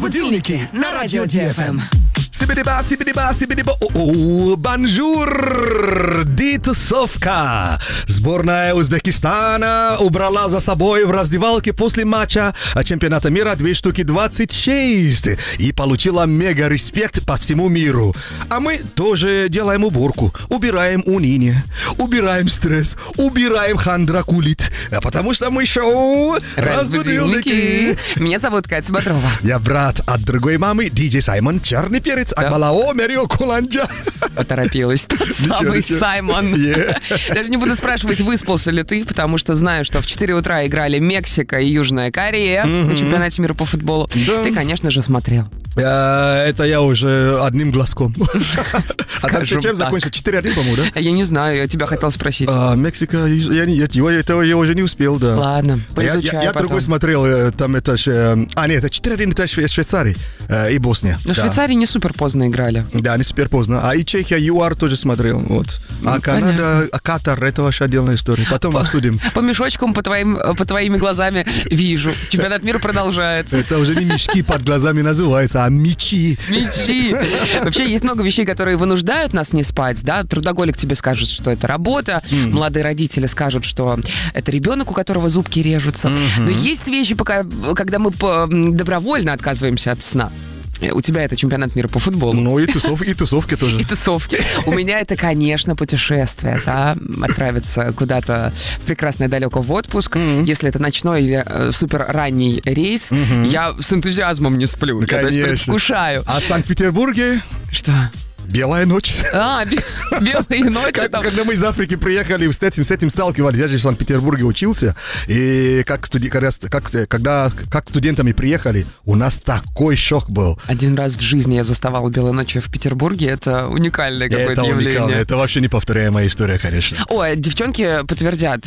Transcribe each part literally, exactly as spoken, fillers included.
Разбудилники на радио Ди Эф Эм. Сибидиба, сибидиба, сибидиба. О-о, бонжур! Ди-тусовка. Сборная Узбекистана убрала за собой в раздевалке после матча чемпионата мира две штуки двадцать шесть и получила мега-респект по всему миру. А мы тоже делаем уборку, убираем уныние, убираем стресс, убираем хандракулит, потому что мы шоу Разбудилники. Меня зовут Катя Бодрова. Я брат от другой мамы, диджей Саймон Черный Перец. Да. Акбалао, Мерио Куланджа. Поторопилась. Тот самый ничего. Саймон. Yeah. Даже не буду спрашивать, выспался ли ты, потому что знаю, что в четыре утра играли Мексика и Южная Корея mm-hmm. на чемпионате мира по футболу. Да. Ты, конечно же, смотрел. А, это я уже одним глазком. А там чем так. закончится? четыре один, по-моему, да? Я не знаю, я тебя хотел спросить. А, Мексика, я, не, я, его, этого я уже не успел, да. Ладно, Я, поизучай я, я потом. другой смотрел, э, там это... ш- А, нет, это четыре один, это Шве- Швейцария э, и Босния. Но да. Швейцарии не супер поздно играли. Да, не супер поздно. А и Чехия, ЮАР тоже смотрел. Вот. А Ну, Канада, понятно. а Катар, это ваша отдельная история. Потом обсудим. По мешочкам, по, твоим, по твоими глазами вижу. Чемпионат мира продолжается. Это уже не мешки под глазами называется, а мечи. Мечи. Вообще есть много вещей, которые вынуждают нас не спать, да. Трудоголик тебе скажет, что это работа. Mm. Молодые родители скажут, что это ребенок, у которого зубки режутся. Mm-hmm. Но есть вещи, пока, когда мы по- добровольно отказываемся от сна. У тебя это чемпионат мира по футболу. Ну и, тусов, и тусовки тоже. И тусовки. У меня это, конечно, путешествие, да, отправиться куда-то в прекрасное далеко в отпуск. Mm-hmm. Если это ночной или э, супер ранний рейс, mm-hmm. я с энтузиазмом не сплю. Ну, я то есть предвкушаю. А в Санкт-Петербурге? Что? Белая ночь. А, бе- белые ночи. Как, там. когда мы из Африки приехали, с этим, с этим сталкивались, я же в Санкт-Петербурге учился, и как, студи, когда, как, когда как студентами приехали, у нас такой шок был. Один раз в жизни я заставал белые ночи в Петербурге. Это уникальное какое-то Это явление. уникально, это вообще неповторяемая история, конечно. Ой, девчонки подтвердят,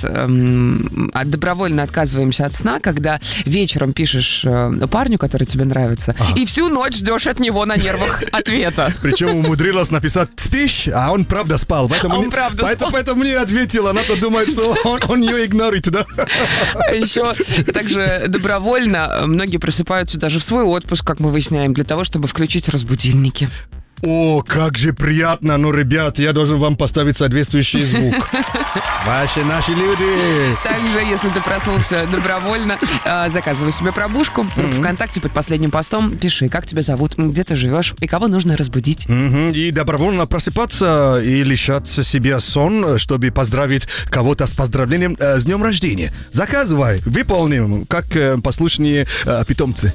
эм, а добровольно отказываемся от сна, когда вечером пишешь э, парню, который тебе нравится, ага. и всю ночь ждешь от него на нервах ответа. Причем умудрилась написать «спишь», а он правда спал. Поэтому, он не, правда поэтому, спал. поэтому мне ответила. Она-то думает, что он, он ее игнорит, да? А еще также добровольно многие просыпаются даже в свой отпуск, как мы выясняем, для того, чтобы включить разбудильники. О, как же приятно. Ну, ребят, я должен вам поставить соответствующий звук. Ваши, наши люди. Также, если ты проснулся добровольно, э, заказывай себе пробужку. Mm-hmm. ВКонтакте под последним постом пиши, как тебя зовут, где ты живешь и кого нужно разбудить. Mm-hmm. И добровольно просыпаться и лишать себе сон, чтобы поздравить кого-то с поздравлением э, с днем рождения. Заказывай, выполним, как э, послушные э, питомцы.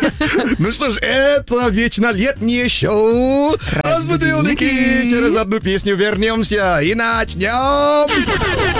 Ну что ж, это вечно летнее шоу Разбудилники. Через одну песню вернемся и начнем.